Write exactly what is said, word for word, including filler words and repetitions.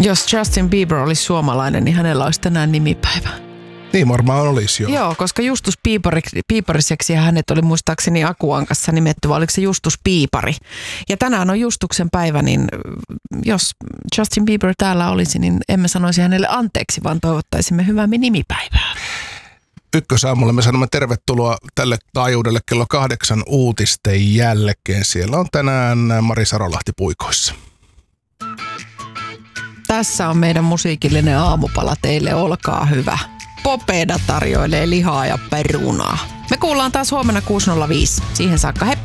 Jos Justin Bieber olisi suomalainen, niin hänellä olisi tänään nimipäivä. Niin varmaan olisi jo. Joo, koska Justus Piipari- Piipariseksi hänet oli muistaakseni Akuankassa nimetty, vai oliko se Justus Piipari. Ja tänään on Justuksen päivä, niin jos Justin Bieber täällä olisi, niin emme sanoisi hänelle anteeksi, vaan toivottaisimme hyvää nimipäivää. Ykkösaamulle me sanomme tervetuloa tälle taajuudelle kello kahdeksan uutisten jälkeen. Siellä on tänään Mari Sarolahti puikoissa. Tässä on meidän musiikillinen aamupala teille, olkaa hyvä. Popeda tarjoilee lihaa ja perunaa. Me kuullaan taas huomenna kuusi nolla viisi. Siihen saakka hei!